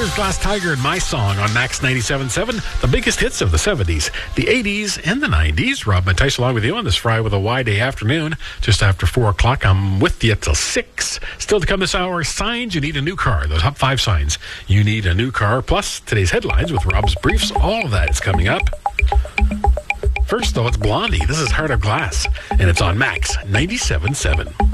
Here's Glass Tiger and My Song on Max 97.7, the biggest hits of the 70s, the 80s, and the 90s. Rob Mattice along with you on this Friday with a Y-Day afternoon, just after 4 o'clock. I'm with you till 6. Still to come this hour, signs you need a new car. Those top 5 signs you need a new car. Plus, today's headlines with Rob's Briefs. All of that is coming up. First, though, it's Blondie. This is Heart of Glass, and it's on Max 97.7.